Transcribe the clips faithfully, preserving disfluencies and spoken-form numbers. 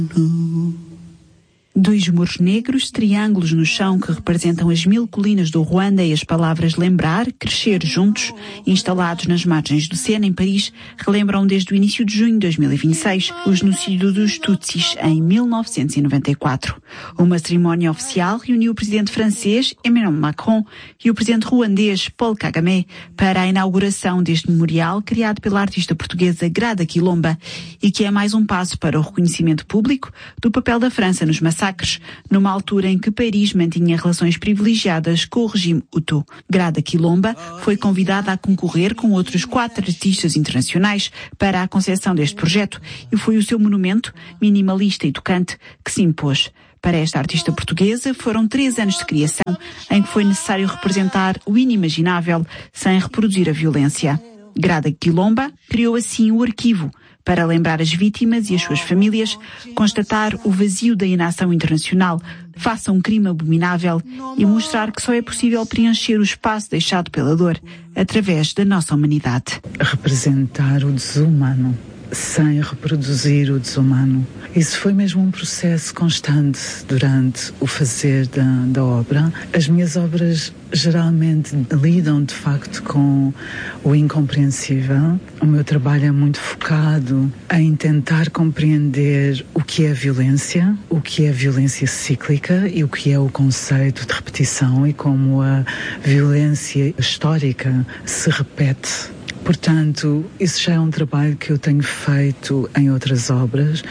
Dois muros negros, triângulos no chão que representam as mil colinas do Ruanda e as palavras lembrar, crescer juntos, instalados nas margens do Sena, em Paris, relembram desde o início de junho de dois mil e vinte e seis o genocídio dos Tutsis em mil novecentos e noventa e quatro. Uma cerimónia oficial reuniu o presidente francês Emmanuel Macron e o presidente ruandês Paul Kagame para a inauguração deste memorial criado pela artista portuguesa Grada Quilomba e que é mais um passo para o reconhecimento público do papel da França nos massacres, numa altura em que Paris mantinha relações privilegiadas com o regime Hutu. Grada Quilomba foi convidada a concorrer com outros quatro artistas internacionais para a concepção deste projeto e foi o seu monumento, minimalista e tocante, que se impôs. Para esta artista portuguesa, foram três anos de criação em que foi necessário representar o inimaginável sem reproduzir a violência. Grada Quilomba criou assim o arquivo para lembrar as vítimas e as suas famílias, constatar o vazio da inação internacional face a um crime abominável e mostrar que só é possível preencher o espaço deixado pela dor através da nossa humanidade. Representar o desumano sem reproduzir o desumano. Isso foi mesmo um processo constante durante o fazer da, da obra. As minhas obras geralmente lidam de facto com o incompreensível. O meu trabalho é muito focado em tentar compreender o que é a violência, o que é a violência cíclica e o que é o conceito de repetição e como a violência histórica se repete. Portanto, isso já é um trabalho que eu tenho feito em outras obras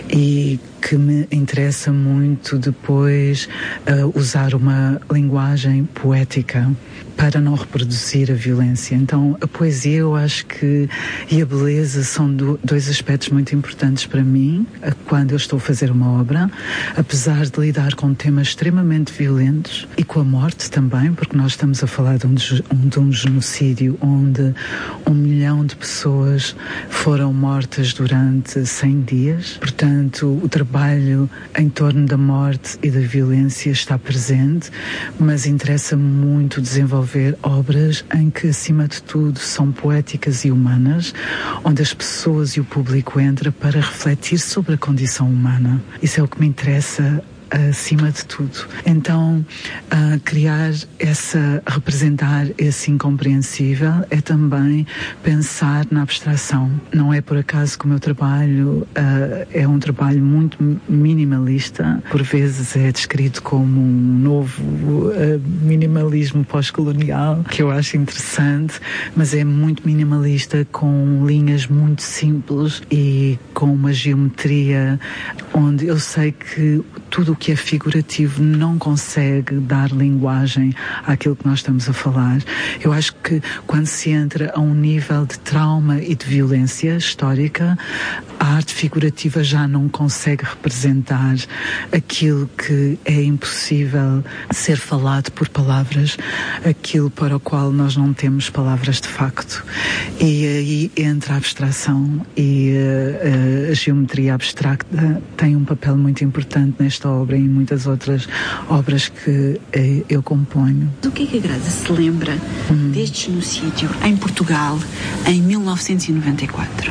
e que me interessa muito depois uh, usar uma linguagem poética para não reproduzir a violência. Então, a poesia, eu acho que, e a beleza são do, dois aspectos muito importantes para mim quando eu estou a fazer uma obra, apesar de lidar com temas extremamente violentos e com a morte também, porque nós estamos a falar de um, de um genocídio onde um milhão de pessoas foram mortas durante cem dias. Portanto, o trabalho em torno da morte e da violência está presente, mas interessa muito desenvolver obras em que, acima de tudo, são poéticas e humanas, onde as pessoas e o público entram para refletir sobre a condição humana. Isso é o que me interessa acima de tudo. Então, uh, criar essa, representar esse incompreensível é também pensar na abstração. Não é por acaso que o meu trabalho uh, é um trabalho muito minimalista, por vezes é descrito como um novo uh, minimalismo pós-colonial, que eu acho interessante, mas é muito minimalista, com linhas muito simples e com uma geometria onde eu sei que tudo o que é figurativo não consegue dar linguagem àquilo que nós estamos a falar. Eu acho que quando se entra a um nível de trauma e de violência histórica, a arte figurativa já não consegue representar aquilo que é impossível ser falado por palavras, aquilo para o qual nós não temos palavras de facto. E aí entra a abstração e uh, a geometria abstracta tem um papel muito importante nesta obra e em muitas outras obras que uh, eu componho. Do que é que a Grada se lembra hum. deste genocídio em Portugal em mil novecentos e noventa e quatro?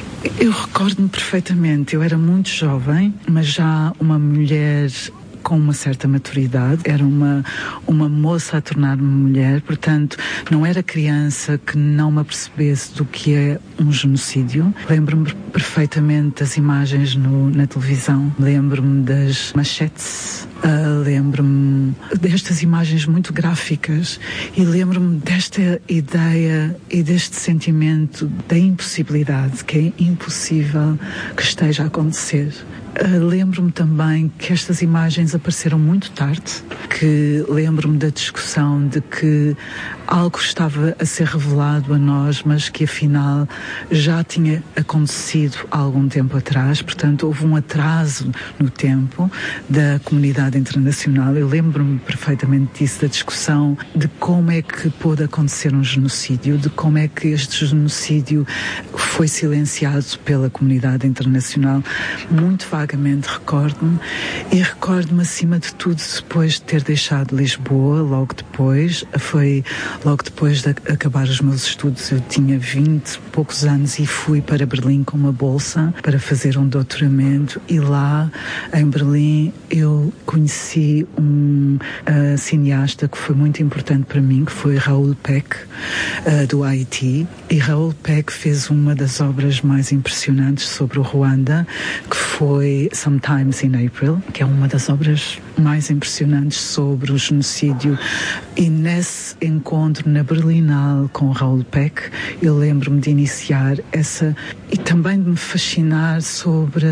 Eu recordo-me perfeitamente, eu era muito jovem, mas já uma mulher com uma certa maturidade, era uma, uma moça a tornar-me mulher, portanto não era criança que não me apercebesse do que é um genocídio. Lembro-me perfeitamente das imagens no, na televisão, lembro-me das machetes, uh, lembro-me destas imagens muito gráficas e lembro-me desta ideia e deste sentimento da impossibilidade, que é impossível que esteja a acontecer. Uh, lembro-me também que estas imagens apareceram muito tarde, que lembro-me da discussão de que algo estava a ser revelado a nós, mas que afinal já tinha acontecido há algum tempo atrás, portanto houve um atraso no tempo da comunidade comunidade internacional. Eu lembro-me perfeitamente disso, da discussão de como é que pôde acontecer um genocídio, de como é que este genocídio foi silenciado pela comunidade internacional. Muito vagamente recordo-me, e recordo-me acima de tudo depois de ter deixado Lisboa, logo depois, foi logo depois de acabar os meus estudos. Eu tinha vinte e poucos anos e fui para Berlim com uma bolsa para fazer um doutoramento, e lá em Berlim eu conheci um uh, cineasta que foi muito importante para mim, que foi Raoul Peck, uh, do Haiti. E Raoul Peck fez uma das obras mais impressionantes sobre o Ruanda, que foi Sometimes in April, que é uma das obras mais impressionantes sobre o genocídio. E nesse encontro na Berlinale com Raoul Peck, eu lembro-me de iniciar essa, e também de me fascinar sobre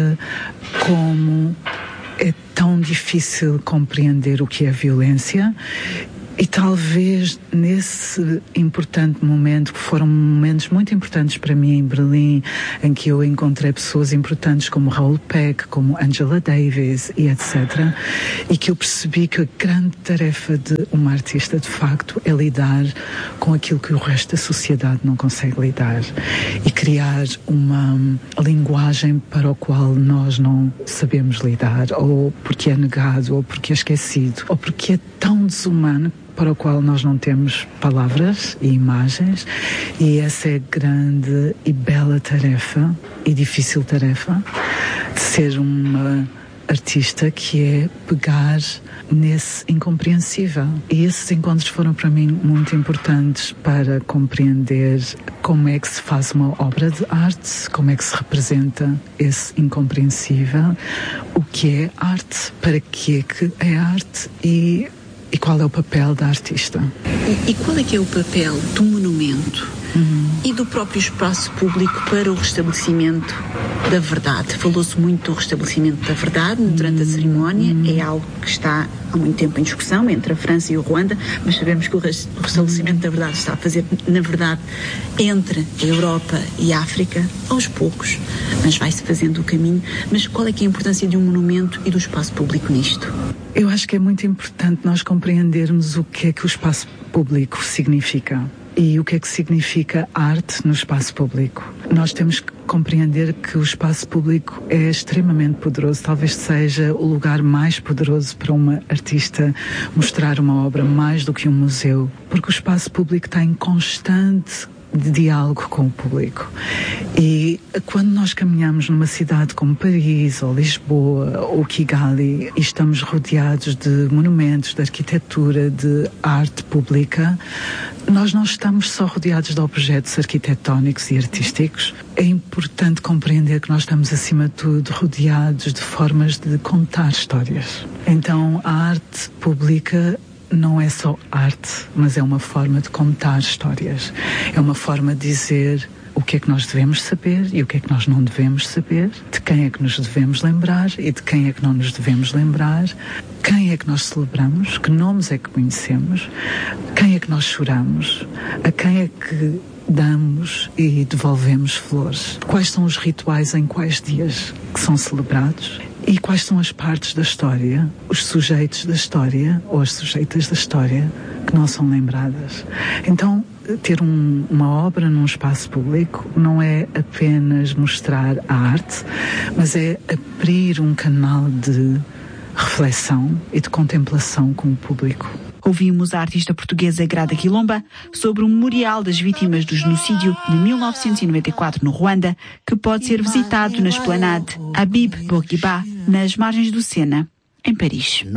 como é tão difícil compreender o que é violência. E talvez nesse importante momento, que foram momentos muito importantes para mim em Berlim, em que eu encontrei pessoas importantes como Raoul Peck, como Angela Davis e etcétera, e que eu percebi que a grande tarefa de uma artista, de facto, é lidar com aquilo que o resto da sociedade não consegue lidar, e criar uma linguagem para o qual nós não sabemos lidar, ou porque é negado, ou porque é esquecido, ou porque é tão desumano, para o qual nós não temos palavras e imagens. E essa é a grande e bela tarefa, e difícil tarefa, de ser uma artista, que é pegar nesse incompreensível. E esses encontros foram para mim muito importantes para compreender como é que se faz uma obra de arte, como é que se representa esse incompreensível, o que é arte, para que é que é arte, e E qual é o papel da artista? E, e qual é que é o papel do monumento uhum. e do próprio espaço público para o restabelecimento da verdade? Falou-se muito do restabelecimento da verdade durante uhum. a cerimónia, uhum. é algo que está há muito tempo em discussão entre a França e o Ruanda, mas sabemos que o restabelecimento da verdade está a fazer, na verdade, entre a Europa e a África, aos poucos, mas vai-se fazendo o caminho. Mas qual é que é a importância de um monumento e do espaço público nisto? Eu acho que é muito importante nós compreendermos o que é que o espaço público significa e o que é que significa arte no espaço público. Nós temos que compreender que o espaço público é extremamente poderoso, talvez seja o lugar mais poderoso para uma artista mostrar uma obra, mais do que um museu, porque o espaço público está em constante de diálogo com o público. E quando nós caminhamos numa cidade como Paris, ou Lisboa, ou Kigali, e estamos rodeados de monumentos, de arquitetura, de arte pública, nós não estamos só rodeados de objetos arquitetónicos e artísticos. É importante compreender que nós estamos, acima de tudo, rodeados de formas de contar histórias. Então, a arte pública não é só arte, mas é uma forma de contar histórias. É uma forma de dizer o que é que nós devemos saber e o que é que nós não devemos saber, de quem é que nos devemos lembrar e de quem é que não nos devemos lembrar, quem é que nós celebramos, que nomes é que conhecemos, quem é que nós choramos, a quem é que damos e devolvemos flores, quais são os rituais em quais dias que são celebrados. E quais são as partes da história, os sujeitos da história ou as sujeitas da história que não são lembradas. Então, ter um, uma obra num espaço público não é apenas mostrar a arte, mas é abrir um canal de reflexão e de contemplação com o público. Ouvimos a artista portuguesa Grada Quilomba sobre o Memorial das Vítimas do Genocídio de mil novecentos e noventa e quatro no Ruanda, que pode ser visitado na esplanade Habib Bourguiba, nas margens do Sena, em Paris.